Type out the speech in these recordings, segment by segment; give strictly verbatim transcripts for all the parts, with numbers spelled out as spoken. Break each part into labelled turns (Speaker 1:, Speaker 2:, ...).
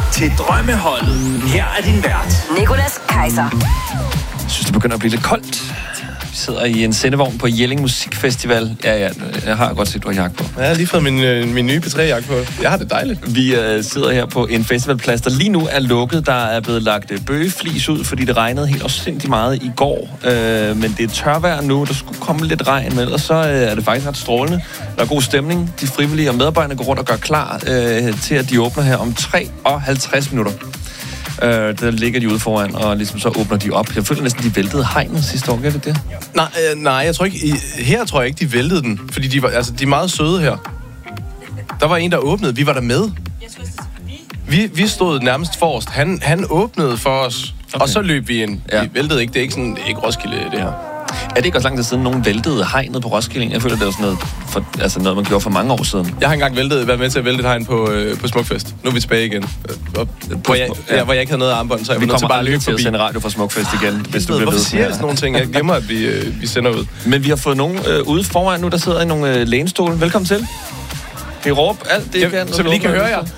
Speaker 1: til Drømmeholdet. Her er din vært,
Speaker 2: Nicolas Kaiser.
Speaker 3: Jeg synes, det begynder at blive lidt koldt. Vi sidder i en sendevogn på Jelling Musikfestival. Ja, ja, jeg har godt set, du har jakke på.
Speaker 4: Jeg har lige fået min, øh, min nye P tre jakke på. Jeg har det dejligt.
Speaker 3: Vi øh, sidder her på en festivalplads, der lige nu er lukket. Der er blevet lagt øh, bøgeflis ud, fordi det regnede helt afsindigt meget i går. Øh, men det er tørvejr nu. Der skulle komme lidt regn, men ellers så øh, er det faktisk ret strålende. Der er god stemning. De frivillige og medarbejderne går rundt og gør klar øh, til, at de åbner her om treoghalvtreds minutter. Øh, der ligger de ude foran, og ligesom så åbner de op. Jeg føler næsten, de væltede hegnet sidste år. Gør det det?
Speaker 4: Nej, øh, nej, jeg tror ikke... I, her tror jeg ikke, de væltede den. Fordi de, var, altså, de er meget søde her. Der var en, der åbnede. Vi var der med. Vi, vi stod nærmest forrest. Han, han åbnede for os, okay. Og så løb vi ind. Ja. Vi væltede ikke. Det er ikke, sådan, det er ikke Roskilde, det her.
Speaker 3: Er det ikke også lang tid siden, nogen væltede hegnet på Roskilde? Jeg føler, det var sådan noget, for, altså noget, man gjorde for mange år siden.
Speaker 4: Jeg har engang væltet, været med til at vælte et hegn på, øh, på Smukfest. Nu er vi tilbage igen. Og, hvor, jeg, ja, hvor jeg ikke havde noget armbånd, så jeg
Speaker 3: vi
Speaker 4: var nødt til bare at løbe forbi.
Speaker 3: Vi kommer aldrig til at sende radio fra Smukfest igen, hvis du bliver ved.
Speaker 4: Hvorfor siger jeg sådan nogle ting? Jeg glemmer, at vi, øh, vi sender ud.
Speaker 3: Men vi har fået nogen øh, ude foran nu, der sidder i nogle øh, lænestole. Velkommen til. Det er råb alt det,
Speaker 4: ja,
Speaker 3: kan.
Speaker 4: Så vi lige kan høre jer.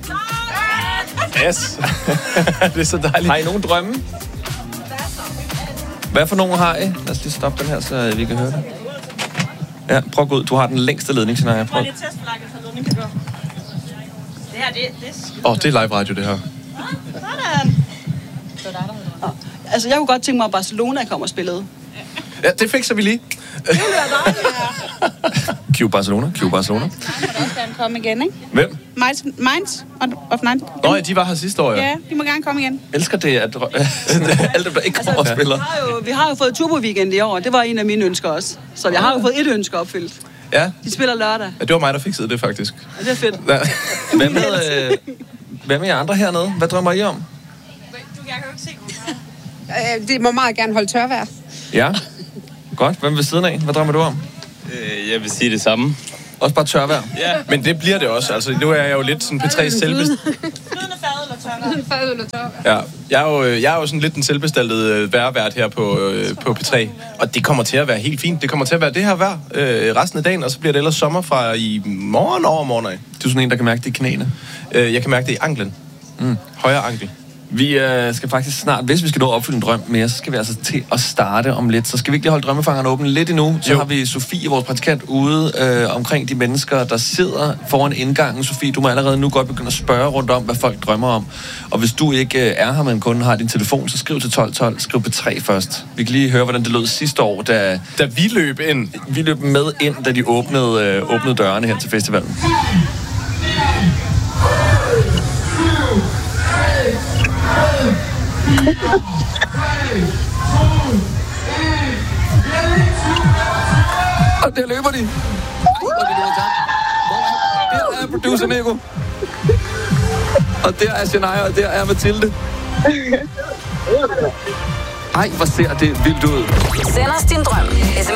Speaker 4: Yes. Det er så dejligt.
Speaker 3: Har I nogen drømme? Hvad for nogen har I? Lad os lige stoppe den her, så vi kan høre det. Ja, prøv at gå ud. Du har den længste ledning, Shania.
Speaker 5: Prøv lige at teste, hvor ledning kan gå. Det her, det, det
Speaker 4: er... Åh, oh, det er live radio, det her.
Speaker 5: Sådan. Det var dig, der havde det. Altså, jeg kunne godt tænke mig, at Barcelona kom og spillede.
Speaker 4: Ja, det fikser vi lige.
Speaker 5: Det bliver dejligt,
Speaker 3: ja. Q Barcelona, Q Barcelona.
Speaker 5: Han også gerne komme igen, ikke?
Speaker 3: Hvem?
Speaker 5: Mainz, Mainz of Nine.
Speaker 4: Nå ja, de var her sidste år, ja.
Speaker 5: Ja, de må gerne komme igen.
Speaker 3: Jeg elsker det, at alle dem, der ikke kommer altså, og spiller.
Speaker 5: Vi har, jo, vi har jo fået Turbo Weekend i år, det var en af mine ønsker også. Så jeg har jo fået et ønske opfyldt.
Speaker 4: Ja.
Speaker 5: De spiller lørdag.
Speaker 4: Ja, det var mig, der fikset det, faktisk.
Speaker 5: Ja, det er fedt.
Speaker 4: Ja.
Speaker 3: Hvad med, øh, hvad med jer andre hernede? Hvad drømmer I om?
Speaker 5: Du, jeg kan jo ikke se,
Speaker 6: øh, det må meget gerne holde tørvejr.
Speaker 3: Ja. Godt. Hvem ved siden af? Hvad drømmer du om?
Speaker 7: Øh, jeg vil sige det samme.
Speaker 3: Også bare tørvejr?
Speaker 4: Ja. Men det bliver det også. Altså, nu er jeg jo lidt sådan P tre's selvbest...
Speaker 5: Flydende fad eller
Speaker 6: tørvejr.
Speaker 4: Ja. Jeg er, jo, jeg er jo sådan lidt den selvbestaltede værvært her på, øh, på P tre. Og det kommer til at være helt fint. Det kommer til at være det her vejr øh, resten af dagen, og så bliver det ellers sommer fra i morgen over morgen af.
Speaker 3: Du er sådan en, der kan mærke det i knæene?
Speaker 4: Øh, jeg kan mærke det i anklen. Mm. Højre ankel.
Speaker 3: Vi øh, skal faktisk snart, hvis vi skal nå at opfylde en drøm mere, så skal vi altså til at starte om lidt. Så skal vi ikke lige holde drømmefangeren åben lidt endnu. Så jo. Har vi Sofie, vores praktikant, ude øh, omkring de mennesker, der sidder foran indgangen. Sofie, du må allerede nu godt begynde at spørge rundt om, hvad folk drømmer om. Og hvis du ikke øh, er her, men kun har din telefon, så skriv til tolv tolv. Skriv P tre først. Vi kan lige høre, hvordan det lød sidste år, da...
Speaker 4: Da vi løb ind.
Speaker 3: Vi løb med ind, da de åbnede, øh, åbnede dørene her til festivalen. Og der løber de. Ej, hvor det løber tak. Der er producer Nico. Og der er Shania, og der er Mathilde. Ej, hvor ser det vildt ud.
Speaker 2: Send os din drøm.